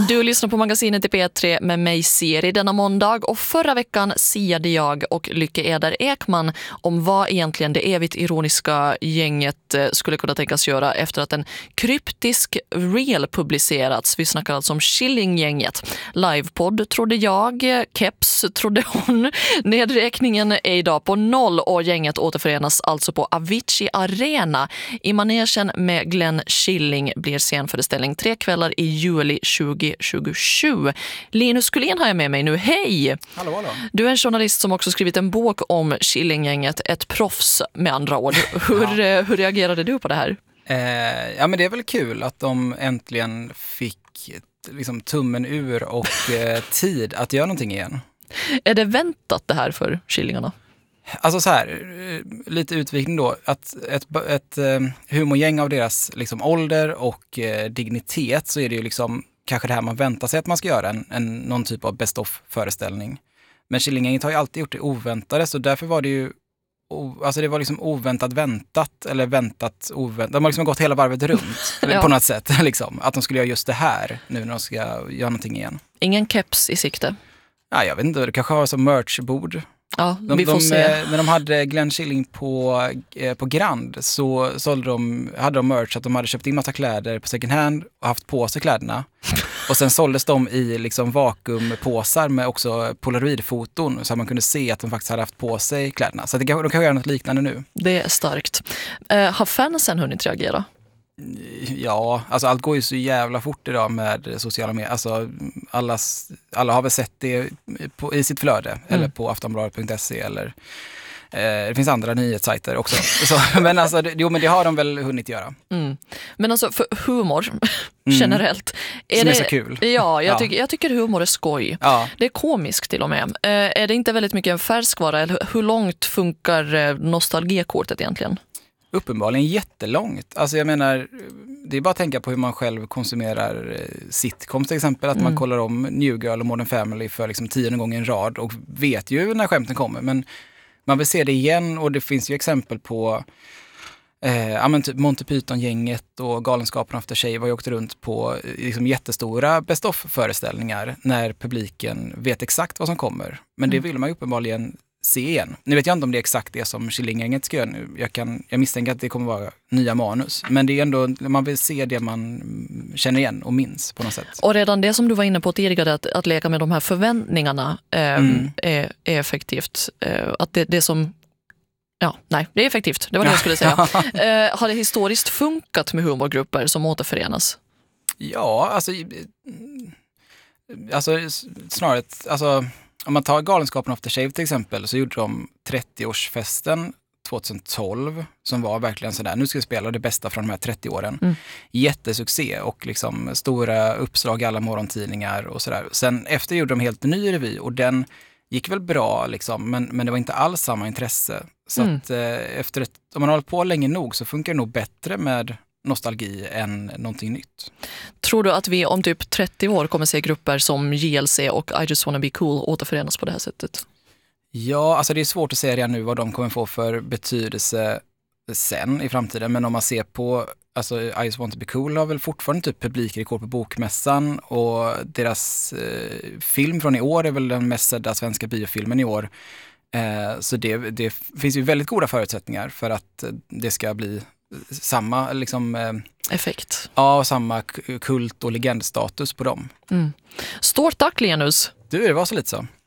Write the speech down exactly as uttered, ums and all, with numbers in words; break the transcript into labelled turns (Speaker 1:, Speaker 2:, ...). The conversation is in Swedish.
Speaker 1: Du lyssnar på magasinet i P tre med mig Siri denna måndag, och förra veckan siade jag och Lykke Eder Ekman om vad egentligen det evigt ironiska gänget skulle kunna tänkas göra efter att en kryptisk reel publicerats. Vi snackar alltså om Killinggänget. Livepodd trodde jag, keps trodde hon. Nedräkningen är idag på noll och gänget återförenas alltså på Avicii Arena. I manegen med Glenn Killing blir scenföreställning tre kvällar i juli tjugo tjugosju. Linus Kullén har jag med mig nu. Hej!
Speaker 2: Hallå, hallå.
Speaker 1: Du är en journalist som också skrivit en bok om Killinggänget, ett proffs med andra ord. Hur, ja. hur reagerade du på det här?
Speaker 2: Eh, ja, men det är väl kul att de äntligen fick liksom tummen ur och eh, tid att göra någonting igen.
Speaker 1: Är det väntat det här för Killingarna?
Speaker 2: Alltså så här, lite utvikning då, att ett, ett, ett humorgäng av deras liksom ålder och eh, dignitet, så är det ju liksom kanske det här man väntar sig att man ska göra, en, en, någon typ av best-of-föreställning. Men Killinggänget har ju alltid gjort det oväntade, så därför var det ju o, alltså det var liksom oväntat väntat, eller väntat oväntat. De har liksom gått hela varvet runt ja. på något sätt, liksom. Att de skulle göra just det här nu när de ska göra någonting igen.
Speaker 1: Ingen keps i sikte?
Speaker 2: Ja, jag vet inte, det kanske har som merchbord.
Speaker 1: Ja,
Speaker 2: de,
Speaker 1: vi får
Speaker 2: de,
Speaker 1: se.
Speaker 2: När de hade Glenn Killing på, eh, på Grand så sålde de, hade de merch att de hade köpt in massa kläder på second hand och haft på sig kläderna. Och sen såldes de i liksom vakuumpåsar med också polaroidfoton så att man kunde se att de faktiskt hade haft på sig kläderna. Så att de kan göra något liknande nu.
Speaker 1: Det är starkt. Uh, har fansen hunnit reagera?
Speaker 2: Ja, alltså allt går ju så jävla fort idag med sociala medier. Alltså allas, alla har väl sett det på, i sitt flöde mm. eller på aftonbladet punkt se eller eh, det finns andra nyhetssajter också. Så, men alltså, det, jo, men det har de väl hunnit göra.
Speaker 1: Mm. Men alltså för humor mm. generellt.
Speaker 2: Är Som
Speaker 1: det,
Speaker 2: är så kul.
Speaker 1: Ja, jag,
Speaker 2: ja.
Speaker 1: Tycker, jag tycker humor är skoj.
Speaker 2: Ja.
Speaker 1: Det är komiskt till och med. Eh, är det inte väldigt mycket en färskvara? Eller hur långt funkar nostalgikortet egentligen?
Speaker 2: Uppenbarligen jättelångt. Alltså jag menar, det är bara att tänka på hur man själv konsumerar sitcoms till exempel. Att mm. man kollar om New Girl och Modern Family för liksom tionde gången en rad och vet ju när skämten kommer. Men man vill se det igen, och det finns ju exempel på eh, ja, men typ Monty Python-gänget och Galenskapen After Shave har ju åkt runt på liksom jättestora best-of-föreställningar när publiken vet exakt vad som kommer. Men mm. det vill man ju uppenbarligen se igen. Nu vet jag inte om det är exakt det som Killinggänget ska göra nu. Jag, kan, jag misstänker att det kommer vara nya manus. Men det är ändå, man vill se det man känner igen och minns på något sätt.
Speaker 1: Och redan det som du var inne på tidigare, att, att leka med de här förväntningarna eh, mm. är, är effektivt. Eh, att det, det som Ja, nej, det är effektivt. Det var det jag skulle säga. eh, har det historiskt funkat med humorgrupper som återförenas?
Speaker 2: Ja, alltså alltså snarare alltså om man tar Galenskapen After Shave till exempel, så gjorde de trettioårsfesten tjugohundratolv som var verkligen sådär, nu ska vi spela det bästa från de här trettio åren. Mm. Jättesuccé och liksom stora uppslag i alla morgontidningar och sådär. Sen efter gjorde de helt ny revy och den gick väl bra liksom, men, men det var inte alls samma intresse. Så mm. att eh, efter ett, om man har hållit på länge nog så funkar det nog bättre med nostalgi än någonting nytt.
Speaker 1: Tror du att vi om typ trettio år kommer se grupper som J L C och I Just Wanna Be Cool återförenas på det här sättet?
Speaker 2: Ja, alltså det är svårt att säga redan nu vad de kommer få för betydelse sen i framtiden. Men om man ser på, alltså I Just Want To Be Cool har väl fortfarande typ publikrekord på Bokmässan, och deras eh, film från i år är väl den mest sedda svenska biofilmen i år. Eh, så det, det finns ju väldigt goda förutsättningar för att det ska bli samma liksom, eh,
Speaker 1: effekt.
Speaker 2: Ja, samma kult- och legendstatus på dem.
Speaker 1: Mm. Stort tack, Linus.
Speaker 2: Du, det var så lite så.